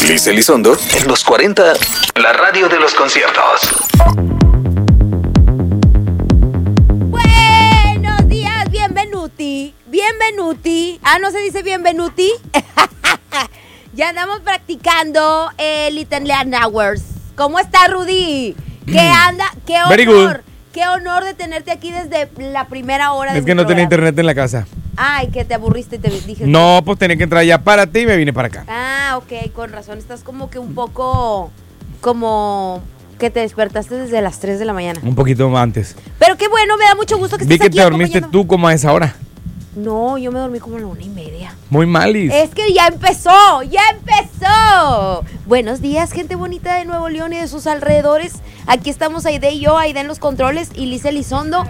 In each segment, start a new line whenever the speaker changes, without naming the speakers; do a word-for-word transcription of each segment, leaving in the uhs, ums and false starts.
Liz Elizondo en los cuarenta, la radio de los conciertos.
Buenos días, bienvenuti, bienvenuti. Ah, ¿no se dice bienvenuti? Ya andamos practicando el Italian Hours. ¿Cómo está, Rudy? ¿Qué anda? ¿Qué honor?
Very good.
Qué honor de tenerte aquí desde la primera hora de
Es que no tenía internet en la casa.
Ay, que te aburriste y te dije.
No, pues tenía que entrar ya para ti y me vine para acá.
Ah, ok, con razón. Estás como que un poco como que te despertaste desde las tres de la mañana.
Un poquito antes.
Pero qué bueno, me da mucho gusto que
Vi
estés
que
aquí
te dormiste
acompañándome.
tú como a esa hora.
No, yo me dormí como a la una y media.
Muy malis.
Es que ya empezó, ya empezó. Buenos días, gente bonita de Nuevo León y de sus alrededores. Aquí estamos Aide y yo, Aide en los controles y Liz Elizondo.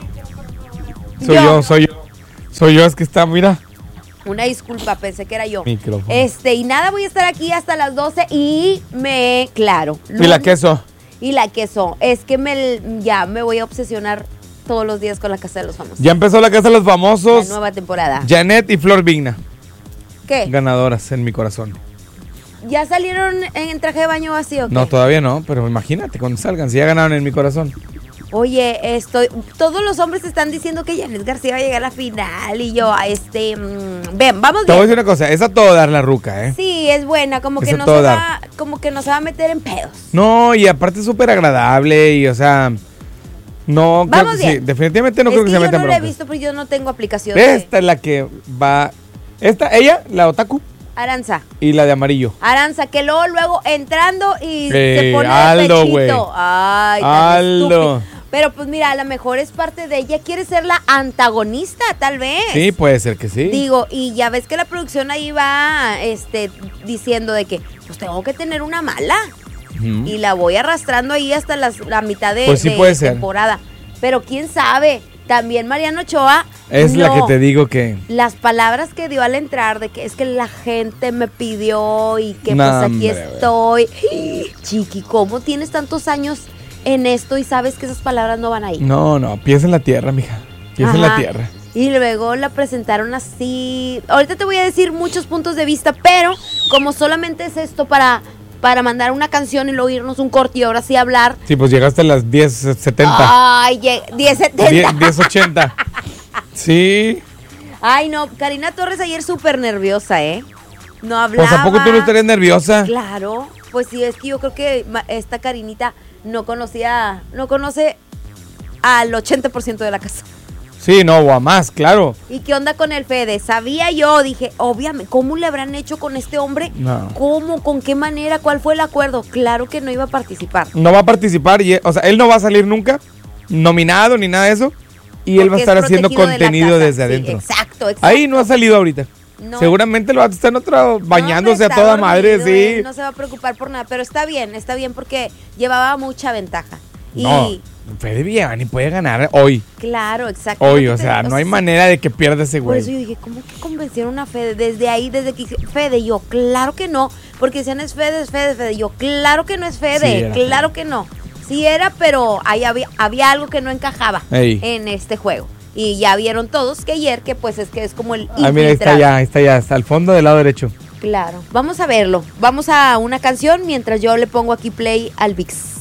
Soy yo, soy yo. Soy yo, es que está, mira.
Una disculpa, pensé que era yo.
Micrófono.
Este, y nada, voy a estar aquí hasta las doce y me, claro.
Y la queso.
Y la queso. Es que me, ya me voy a obsesionar todos los días con la Casa de los Famosos.
Ya empezó la Casa de los
La
Famosos.
nueva temporada.
Janet y Flor Vigna.
¿Qué?
Ganadoras en mi corazón.
¿Ya salieron en traje de baño vacío?
No, todavía no, pero imagínate cuando salgan, si ya ganaron en mi corazón.
Oye, estoy, todos los hombres están diciendo que Janet García va a llegar a la final y yo, este, mmm, ven, vamos
Te voy a
bien.
decir una cosa, es a todo dar la ruca, ¿eh?
Sí, es buena, como que
Es a
no
todo
se
dar.
va, como que no se va a meter en pedos.
No, y aparte es súper agradable y, o sea, no, creo
Vamos
que sí,
bien.
definitivamente no
es
creo que,
que
se
yo
meta en
no la he
broncas.
visto, pero yo no tengo aplicación. de-
Esta es la que va, esta, ella, la otaku,
Aranza.
y la de amarillo.
Aranza, que luego, luego entrando y
Eh,
se pone de
Aldo,
pechito.
güey.
Ay, tan
Aldo.
estúpido. Pero pues mira, a lo mejor es parte de ella, quiere ser la antagonista, tal vez.
Sí, puede ser que sí.
Digo, y ya ves que la producción ahí va este, diciendo de que pues tengo que tener una mala.
Ujú.
Y la voy arrastrando ahí hasta las- la mitad de,
Pues sí
de
puede ser.
temporada. Pero quién sabe, también Mariano Ochoa.
Es la
no.
que te digo que...
Las palabras que dio al entrar de que es que la gente me pidió y que
No,
pues aquí
hombre,
estoy. Chiqui, ¿cómo tienes tantos años en esto y sabes que esas palabras no van ahí?
No, no, pies en la tierra, mija. Pies en la
Ajá.
tierra.
Y luego la presentaron así. Ahorita te voy a decir muchos puntos de vista, pero como solamente es esto para, para mandar una canción y luego irnos un corte y ahora sí hablar.
Sí, pues llegaste a las diez setenta.
Ay, lleg- diez setenta.
diez ochenta. Sí.
Ay, no, Karina Torres ayer súper nerviosa, ¿eh? No hablaba.
Pues ¿a poco tú no estarías nerviosa?
Claro, pues sí, es que yo creo que ma- esta Karinita no conocía, no conoce al ochenta por ciento de la casa.
Sí, no, o a más, claro.
¿Y qué onda con el Fede? Sabía yo, dije, obviamente, ¿cómo le habrán hecho con este hombre?
No.
¿Cómo? ¿Con qué manera? ¿Cuál fue el acuerdo? Claro que no iba a participar.
No va a participar, y, o sea, él no va a salir nunca nominado ni nada de eso. Y él va a
Porque
estar
es
haciendo
protegido de la
contenido
casa.
desde
Sí,
adentro.
exacto, exacto.
Ahí no ha salido ahorita.
No.
Seguramente lo va a estar en otro bañándose
No,
a
está
toda
dormido,
madre,
él
sí.
No se va a preocupar por nada, pero está bien, está bien porque llevaba mucha ventaja. Y
No, Fede Villani puede ganar hoy.
claro, exacto.
Hoy,
Lo que
o
te-
sea, no hay manera de que pierda ese
Por
güey.
eso yo dije, ¿cómo que convencieron a Fede? Desde ahí, desde que dije, Fede, yo, claro que no. Porque decían, es Fede, es Fede, Fede. Yo, claro que no es Fede,
Sí, era
claro que no. Sí era, pero ahí había, había algo que no encajaba
Ey.
en este juego. Y ya vieron todos que ayer, que pues es que es como el
Ah, mira, ahí está
infiltrado.
ya, ahí está ya, hasta el fondo del lado derecho.
Claro. Vamos a verlo. Vamos a una canción mientras yo le pongo aquí play al VIX.